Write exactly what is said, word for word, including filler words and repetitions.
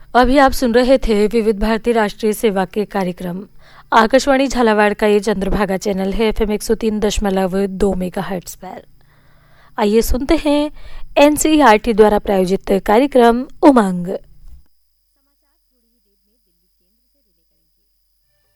अभी आप सुन रहे थे विविध भारती राष्ट्रीय सेवा के कार्यक्रम। आकाशवाणी झालावाड़ का ये चंद्रभागा चैनल है एफ एम एक सौ तीन दशमलव दो मेगा हर्ट्ज पर। आइए सुनते हैं N C E R T द्वारा प्रायोजित कार्यक्रम उमंग।